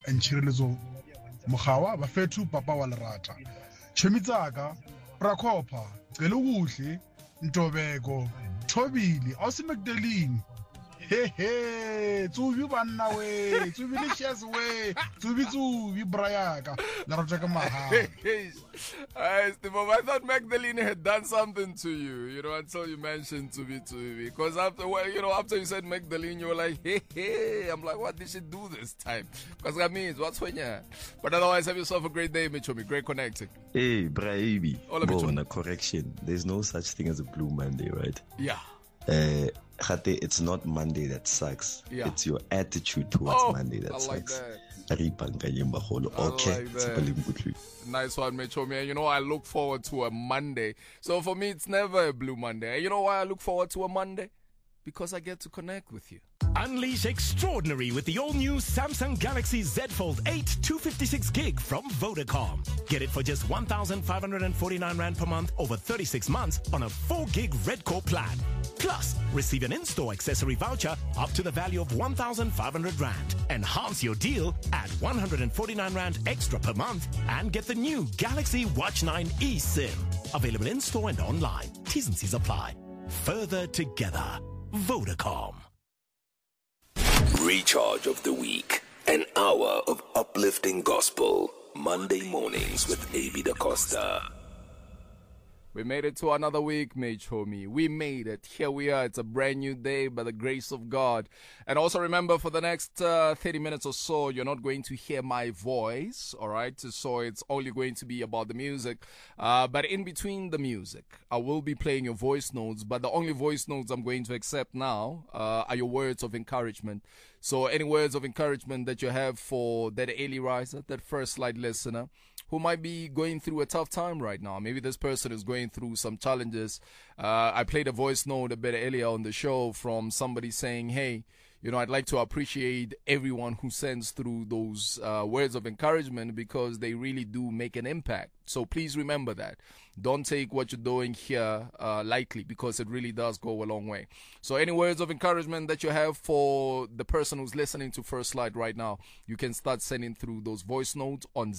ntšhireletso mokgawa bafethu papa wa lerata tšhemitsaka prakhopa celukuhle ntobeko thobile awusimagdalene Hey, tsubi banna we, tsubi licious we, tsubi brayaka, larotaka maha. Steve, I thought Magdalene had done something to you, until you mentioned tsubi. Because after you said Magdalene, you were like, hey. I'm like, what did she do this time? Because that means, what's when you? But otherwise, have yourself a great day, Michomi. Great connecting. Hey, Braibi. A correction. There's no such thing as a Blue Monday, right? Yeah. It's not Monday that sucks. Yeah. It's your attitude towards Monday that like sucks. That. Okay. Nice one, Metro Man. I look forward to a Monday. So for me, it's never a Blue Monday. And you know why I look forward to a Monday? Because I get to connect with you. Unleash extraordinary with the all-new Samsung Galaxy Z Fold 8 256 gig from Vodacom. Get it for just 1,549 Rand per month over 36 months on a 4 gig Red Core plan. Plus, receive an in-store accessory voucher up to the value of 1,500 Rand. Enhance your deal at 149 Rand extra per month and get the new Galaxy Watch 9 eSIM. Available in-store and online. T's and C's apply. Further together. Vodacom. Recharge of the week. An hour of uplifting gospel. Monday mornings with A.B. Da Costa. We made it to another week, mate, homie. We made it. Here we are. It's a brand new day by the grace of God. And also remember, for the next 30 minutes or so, you're not going to hear my voice, all right? So it's only going to be about the music. But in between the music, I will be playing your voice notes. But the only voice notes I'm going to accept now are your words of encouragement. So any words of encouragement that you have for that early riser, that first light listener, who might be going through a tough time right now. Maybe this person is going through some challenges. I played a voice note a bit earlier on the show from somebody saying, hey, I'd like to appreciate everyone who sends through those words of encouragement because they really do make an impact. So please remember that. Don't take what you're doing here lightly because it really does go a long way. So any words of encouragement that you have for the person who's listening to First Light right now, you can start sending through those voice notes on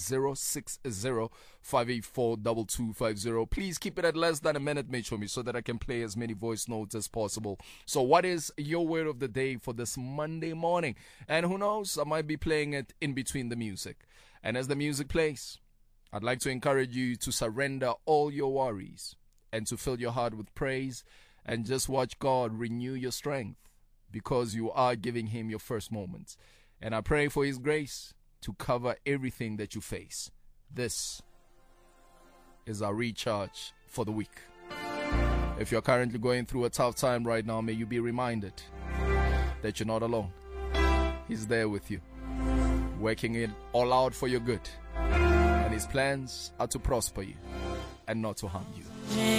060-584-2250. Please keep it at less than a minute, mate, for me, so that I can play as many voice notes as possible. So what is your word of the day for this Monday morning? And who knows, I might be playing it in between the music. And as the music plays, I'd like to encourage you to surrender all your worries and to fill your heart with praise and just watch God renew your strength because you are giving Him your first moments. And I pray for His grace to cover everything that you face. This is our recharge for the week. If you're currently going through a tough time right now, may you be reminded that you're not alone. He's there with you, working it all out for your good. And His plans are to prosper you and not to harm you.